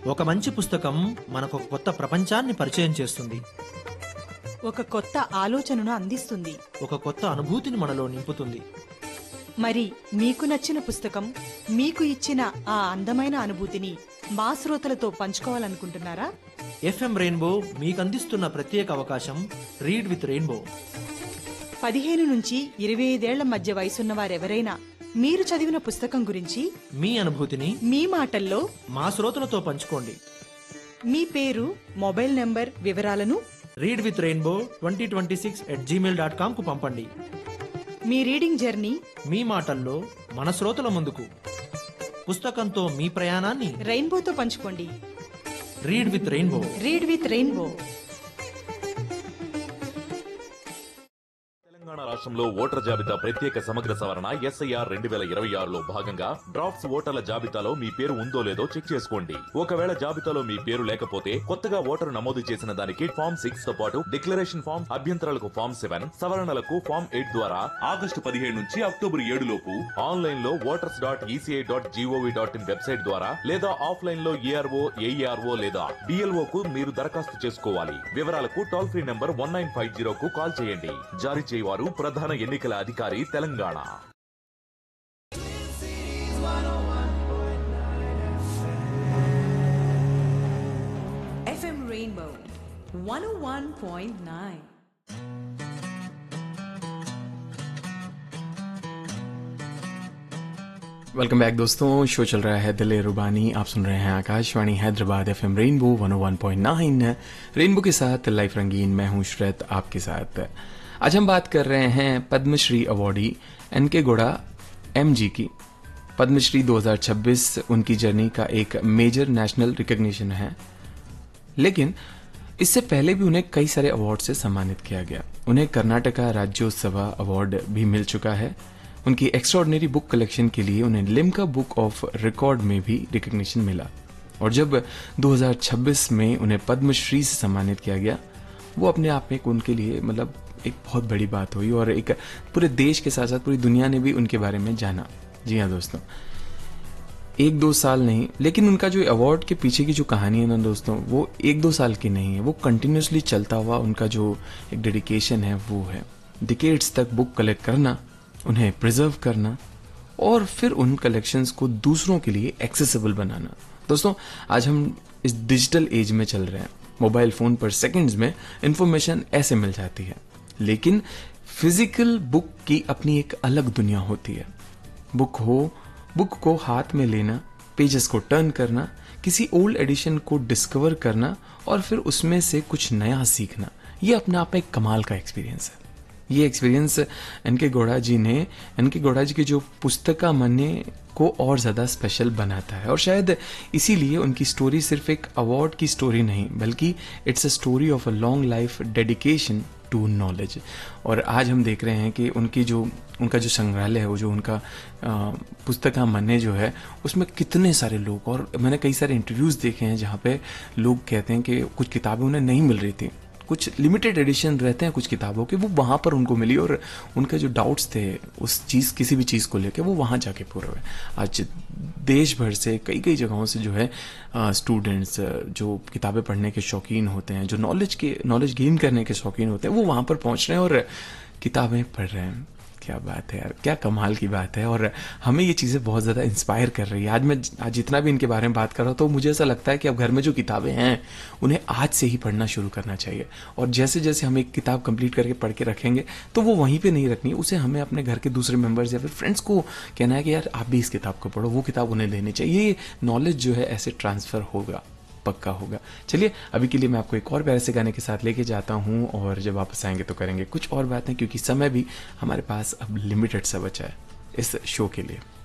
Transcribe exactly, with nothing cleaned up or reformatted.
ఒక మంచి పుస్తకం మనకు ఒక కొత్త ప్రపంచాన్ని పరిచయం చేస్తుంది. ఒక కొత్త ఆలోచనను అందిస్తుంది. ఒక కొత్త అనుభూతిని మనలో నింపుతుంది. మరి మీకు నచ్చిన పుస్తకం మీకు ఇచ్చిన ఆ అందమైన అనుభూతిని మా శ్రోతలతో పంచుకోవాలనుకుంటున్నారా? ఎఫ్ఎం రెయిన్బో మీకు అందిస్తున్న ప్రత్యేక అవకాశం రీడ్ విత్ రెయిన్బో. పదిహేను నుంచి ఇరవై ఐదేళ్ల మధ్య వయసున్న వారెవరైనా మీరు చదివిన పుస్తకం గురించి మీ అనుభూతిని మీ మాటల్లో మా శ్రోతలతో పంచుకోండి. మీ పేరు, మొబైల్ నంబర్ వివరాలను read with rainbow twenty twenty six at Gmail dot com కు పంపండి. మీ రీడింగ్ జర్నీ మీ మాటల్లో మన శ్రోతల ముందుకు. పుస్తకంతో మీ ప్రయాణాన్ని రెయిన్బోతో పంచుకోండి. Read with rainbow. Read with rainbow. Telangana రాష్ట్రంలో ఓటర్ జాబితా ప్రత్యేక సమగ్ర సవరణ ఎస్ఐఆర్ రెండు వేల ఇరవై ఆరులో భాగంగా డ్రాఫ్ట్స్ ఓటర్ల జాబితాలో మీ పేరు ఉందో లేదో చెక్ చేసుకోండి. ఒకవేళ జాబితాలో మీ పేరు లేకపోతే కొత్తగా ఓటరు నమోదు చేసిన దానికి ఫామ్ సిక్స్ తో పాటు డిక్లరేషన్ ఫామ్, అభ్యంతరాలకు ఫామ్ సెవెన్, సవరణలకు ఫామ్ ఎయిట్ ద్వారా ఆగస్టు పదిహేడు నుంచి అక్టోబర్ ఏడు లోపు ఆన్లైన్ లో voters dot ECI dot GOV dot in website ద్వారా లేదా ఆఫ్లైన్ లో ఏఆర్ఓ, ఏఈఆర్ఓ లేదా బిఎల్ఓ కు మీరు దరఖాస్తు చేసుకోవాలి. వివరాలకు toll free number one nine five zero కు కాల్ చేయండి. జారీ చేయవారు ప్రధాన ఎన్నికల అధికారి తెలంగాణ. ఎఫ్ఎం రెయిన్బో వన్ ఓ one point nine. Welcome back दोस्तों, शो चल रहा है दिल रुबानी. आप सुन रहे हैं Akashvani Hyderabad FM rainbow one ओ वन पॉइंट नाइन. रेनबो के साथ लाइफ रंगीन, मैं हूं श्रेत आपके साथ. आज हम बात कर रहे हैं पद्मश्री अवॉर्डी एन के गौड़ा एम जी की. पद्मश्री दो हज़ार छब्बीस उनकी जर्नी का एक मेजर नेशनल रिकग्निशन है, लेकिन इससे पहले भी उन्हें कई सारे अवार्ड से सम्मानित किया गया. उन्हें कर्नाटका राज्योत्सव अवार्ड भी मिल चुका है. उनकी एक्स्ट्राऑर्डिनरी बुक कलेक्शन के लिए उन्हें लिम्का बुक ऑफ रिकॉर्ड में भी रिकग्निशन मिला. और जब दो हज़ार छब्बीस में उन्हें पद्मश्री से सम्मानित किया गया, वो अपने आप में उनके लिए मतलब एक बहुत बड़ी बात हुई और एक पूरे देश के साथ साथ पूरी दुनिया ने भी उनके बारे में जाना. जी हाँ दोस्तों, एक दो साल नहीं, लेकिन उनका जो अवार्ड के पीछे की जो कहानी है ना दोस्तों, वो एक दो साल की नहीं है. वो कंटिन्यूसली चलता हुआ उनका जो एक डेडिकेशन है वो है. डिकेड्स तक बुक कलेक्ट करना, उन्हें प्रिजर्व करना और फिर उन कलेक्शंस को दूसरों के लिए एक्सेसिबल बनाना. दोस्तों, आज हम इस डिजिटल एज में चल रहे हैं. मोबाइल फोन पर सेकंड्स में इंफॉर्मेशन ऐसे मिल जाती है, लेकिन फिजिकल बुक की अपनी एक अलग दुनिया होती है. बुक हो बुक को हाथ में लेना, पेजेस को टर्न करना, किसी ओल्ड एडिशन को डिस्कवर करना और फिर उसमें से कुछ नया सीखना, ये अपने आप में एक कमाल का एक्सपीरियंस है. ये एक्सपीरियंस एन के गौड़ा जी ने एन के गौड़ा जी की जो पुस्तका मन्ने को और ज़्यादा स्पेशल बनाता है. और शायद इसीलिए उनकी स्टोरी सिर्फ एक अवार्ड की स्टोरी नहीं, बल्कि it's a story of a long life dedication to knowledge. और आज हम देख रहे हैं कि उनकी जो उनका जो संग्रहालय है, वो जो उनका पुस्तका मन्ने जो है, उसमें कितने सारे लोग, और मैंने कई सारे इंटरव्यूज़ देखे हैं जहाँ पे लोग कहते हैं कि कुछ किताबें उन्हें नहीं मिल रही थी, कुछ लिमिटेड एडिशन रहते हैं कुछ किताबों के, वो वहाँ पर उनको मिली और उनके जो डाउट्स थे उस चीज़ किसी भी चीज़ को लेकर, वो वहाँ जाके पूरे हुए. आज देश भर से कई कई जगहों से जो है स्टूडेंट्स जो किताबें पढ़ने के शौकीन होते हैं, जो नॉलेज के नॉलेज गेन करने के शौकीन होते हैं, वो वहाँ पर पहुँच रहे हैं और किताबें पढ़ रहे हैं. क्या बात है यार, क्या कमाल की बात है. और हमें ये चीज़ें बहुत ज़्यादा इंस्पायर कर रही है. आज मैं आज जितना भी इनके बारे में बात कर रहा हूँ, तो मुझे ऐसा लगता है कि अब घर में जो किताबें हैं उन्हें आज से ही पढ़ना शुरू करना चाहिए. और जैसे जैसे हम एक किताब कंप्लीट करके पढ़ के रखेंगे, तो वो वहीं पे नहीं रखनी, उसे हमें अपने घर के दूसरे मेंबर्स या फिर फ्रेंड्स को कहना है कि यार आप भी इस किताब को पढ़ो, वो किताब उन्हें लेनी चाहिए. ये नॉलेज जो है ऐसे ट्रांसफ़र होगा, पक्का होगा. चलिए, अभी के लिए मैं आपको एक और प्यारे से गाने के साथ लेके जाता हूँ, और जब वापस आएंगे तो करेंगे कुछ और बातें, क्योंकि समय भी हमारे पास अब लिमिटेड सा बचा है इस शो के लिए.